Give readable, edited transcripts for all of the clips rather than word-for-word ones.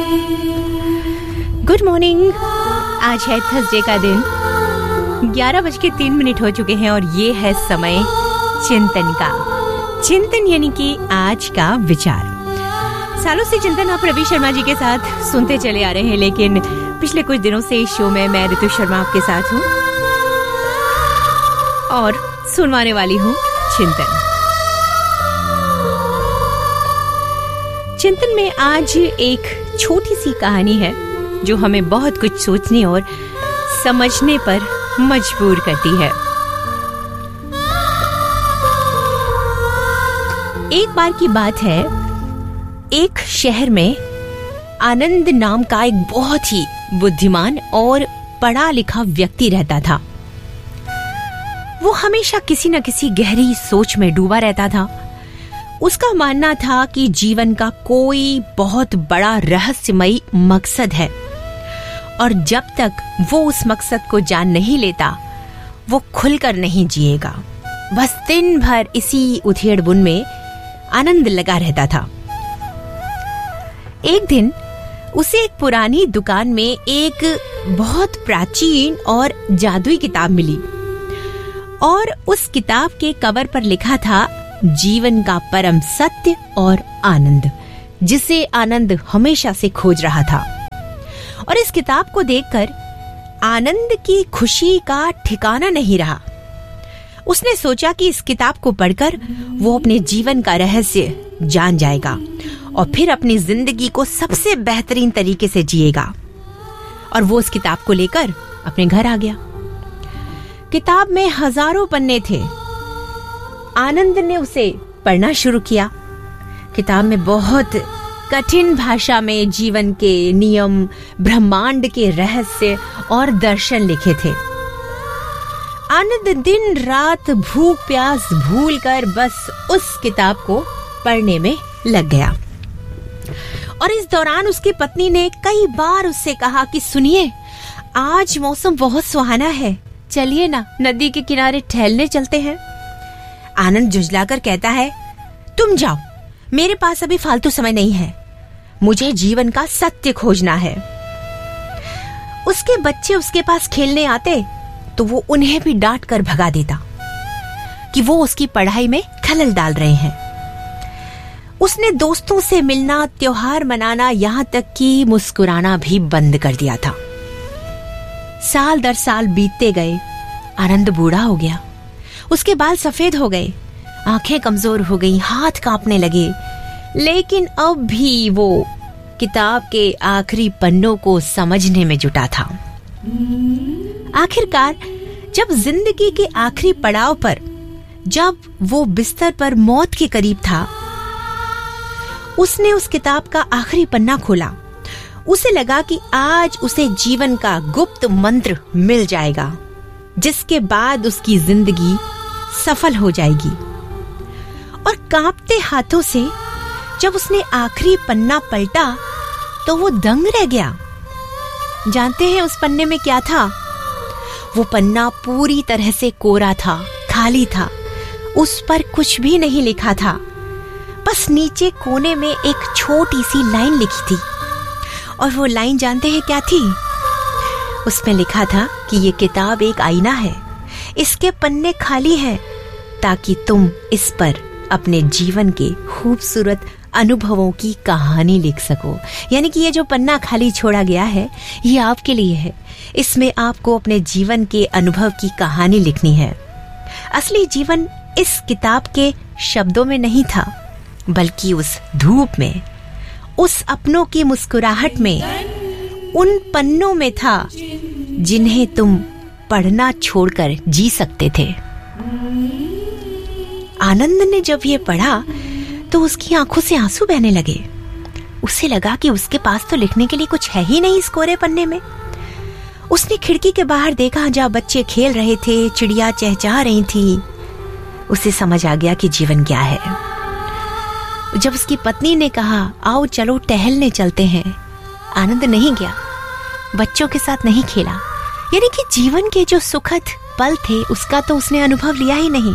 Good morning. आज है Thursday का दिन, 11:03 हो चुके हैं और ये है समय चिंतन का। चिंतन यानी कि आज का विचार। सालों से चिंतन आप रवि शर्मा जी के साथ सुनते चले आ रहे हैं, लेकिन पिछले कुछ दिनों से इस शो में मैं ऋतु शर्मा आपके साथ हूँ और सुनवाने वाली हूँ चिंतन। चिंतन में आज एक छोटी सी कहानी है जो हमें बहुत कुछ सोचने और समझने पर मजबूर करती है। एक बार की बात है, एक शहर में आनंद नाम का एक बहुत ही बुद्धिमान और पढ़ा लिखा व्यक्ति रहता था। वो हमेशा किसी न किसी गहरी सोच में डूबा रहता था। उसका मानना था कि जीवन का कोई बहुत बड़ा रहस्यमयी मकसद है और जब तक वो उस मकसद को जान नहीं लेता वो खुलकर नहीं जिएगा। बस दिन भर इसी उधेड़-बुन में आनंद लगा रहता था। एक दिन उसे एक पुरानी दुकान में एक बहुत प्राचीन और जादुई किताब मिली और उस किताब के कवर पर लिखा था जीवन का परम सत्य और आनंद, जिसे आनंद हमेशा से खोज रहा था। और इस किताब को देखकर आनंद की खुशी का ठिकाना नहीं रहा। उसने सोचा कि इस किताब को पढ़कर वो अपने जीवन का रहस्य जान जाएगा और फिर अपनी जिंदगी को सबसे बेहतरीन तरीके से जिएगा। और वो उस किताब को लेकर अपने घर आ गया। किताब में हजारों पन्ने थे। आनंद ने उसे पढ़ना शुरू किया। किताब में बहुत कठिन भाषा में जीवन के नियम, ब्रह्मांड के रहस्य और दर्शन लिखे थे। आनंद दिन रात भूख प्यास भूलकर बस उस किताब को पढ़ने में लग गया। और इस दौरान उसकी पत्नी ने कई बार उससे कहा कि सुनिए, आज मौसम बहुत सुहाना है, चलिए ना नदी के किनारे टहलने चलते हैं। आनंद जुझलाकर कहता है, तुम जाओ, मेरे पास अभी फालतू समय नहीं है, मुझे जीवन का सत्य खोजना है। उसके बच्चे उसके पास खेलने आते तो वो उन्हें भी डांट कर भगा देता कि वो उसकी पढ़ाई में खलल डाल रहे हैं। उसने दोस्तों से मिलना, त्योहार मनाना, यहाँ तक कि मुस्कुराना भी बंद कर दिया था। साल दर साल बीतते गए। आनंद बूढ़ा हो गया। उसके बाल सफेद हो गए, आंखें कमजोर हो गईं, हाथ कांपने लगे, लेकिन अब भी वो किताब के आखिरी पन्नों को समझने में जुटा था। आखिरकार जब जिंदगी के आखिरी पड़ाव पर, जब वो बिस्तर पर मौत के करीब था, उसने उस किताब का आखिरी पन्ना खोला। उसे लगा कि आज उसे जीवन का गुप्त मंत्र मिल जाएगा, जिसके बाद उसकी जिंदगी सफल हो जाएगी। और कांपते हाथों से जब उसने आखिरी पन्ना पलटा तो वो दंग रह गया। जानते हैं उस पन्ने में क्या था? वो पन्ना पूरी तरह से कोरा था, खाली था। उस पर कुछ भी नहीं लिखा था। बस नीचे कोने में एक छोटी सी लाइन लिखी थी। और वो लाइन जानते हैं क्या थी? उसमें लिखा था कि ये किताब एक आईना है, इसके पन्ने खाली हैं ताकि तुम इस पर अपने जीवन के खूबसूरत अनुभवों की कहानी लिख सको। यानी कि ये जो पन्ना खाली छोड़ा गया है, ये आपके लिए है। इसमें आपको अपने जीवन के अनुभव की कहानी लिखनी है। असली जीवन इस किताब के शब्दों में नहीं था, बल्कि उस धूप में, उस अपनों की मुस्कुराहट में, उन पन्नों में था जिन्हें तुम पढ़ना छोड़कर जी सकते थे। आनंद ने जब ये पढ़ा तो उसकी आंखों से आंसू बहने लगे। उसे लगा कि उसके पास तो लिखने के लिए कुछ है ही नहीं इस कोरे पन्ने में। उसने खिड़की के बाहर देखा जहाँ बच्चे खेल रहे थे, चिड़िया चहचहा रही थी। उसे समझ आ गया कि जीवन क्या है। जब उसकी पत्नी ने कहा, आओ चलो टहलने चलते हैं, आनंद नहीं गया, बच्चों के साथ नहीं खेला। यानी कि जीवन के जो सुखद पल थे उसका तो उसने अनुभव लिया ही नहीं।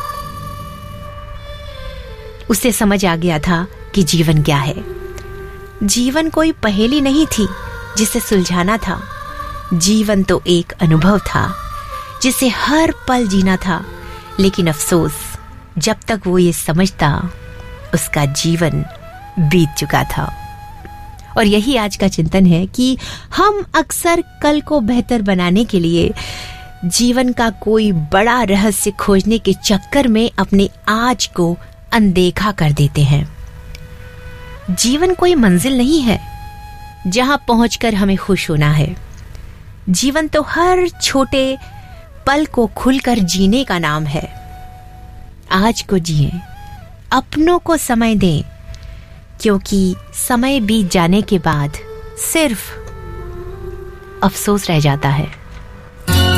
उसे समझ आ गया था कि जीवन क्या है। जीवन कोई पहेली नहीं थी जिसे सुलझाना था। जीवन तो एक अनुभव था जिसे हर पल जीना था। लेकिन अफसोस, जब तक वो ये समझता, उसका जीवन बीत चुका था। और यही आज का चिंतन है कि हम अक्सर कल को बेहतर बनाने के लिए जीवन का कोई बड़ा रहस्य खोजने के चक्कर में अपने आज को अनदेखा कर देते हैं। जीवन कोई मंजिल नहीं है जहां पहुंचकर हमें खुश होना है। जीवन तो हर छोटे पल को खुलकर जीने का नाम है। आज को जिए, अपनों को समय दें, क्योंकि समय बीत जाने के बाद सिर्फ अफसोस रह जाता है।